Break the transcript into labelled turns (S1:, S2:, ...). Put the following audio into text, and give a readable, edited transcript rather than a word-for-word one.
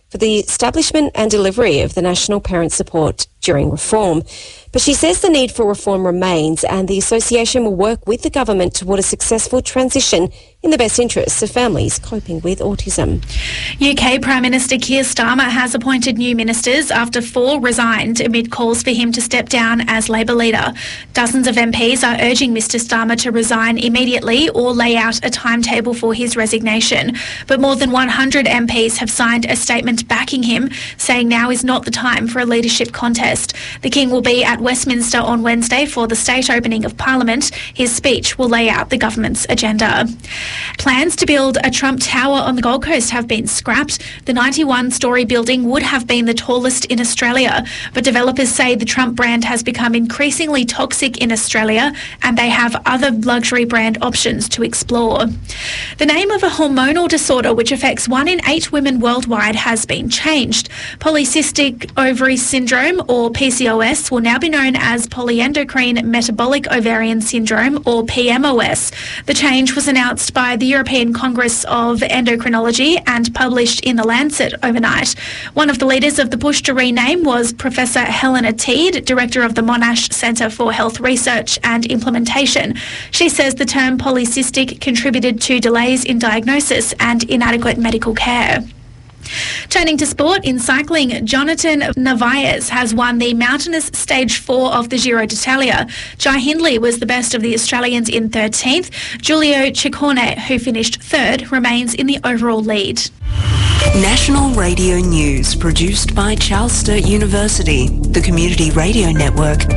S1: for the establishment and delivery of the National Parent Support during reform. But she says the need for reform remains and the association will work with the government toward a successful transition in the best interests of families coping with autism.
S2: UK Prime Minister Keir Starmer has appointed new ministers after 4 resigned amid calls for him to step down as Labor leader. Dozens of MPs are urging Mr Starmer to resign immediately or lay out a timetable for his resignation. But more than 100 MPs have signed a statement backing him, saying now is not the time for a leadership contest. The King will be at Westminster on Wednesday for the state opening of Parliament. His speech will lay out the government's agenda. Plans to build a Trump Tower on the Gold Coast have been scrapped. The 91-storey building would have been the tallest in Australia, but developers say the Trump brand has become increasingly toxic in Australia and they have other luxury brand options to explore. The name of a hormonal disorder which affects 1 in 8 women worldwide has been changed. Polycystic ovary syndrome, or PCOS, will now be known as polyendocrine metabolic ovarian syndrome, or PMOS. The change was announced by the European Congress of Endocrinology and published in The Lancet overnight. One of the leaders of the push to rename was Professor Helena Teed, Director of the Monash Centre for Health Research and Implementation. She says the term polycystic contributed to delays in diagnosis and inadequate medical care. Turning to sport, in cycling, Jonathan Narvaez has won the mountainous Stage 4 of the Giro d'Italia. Jai Hindley was the best of the Australians in 13th. Giulio Ciccone, who finished 3rd, remains in the overall lead.
S3: National Radio News, produced by Charles Sturt University, the Community Radio Network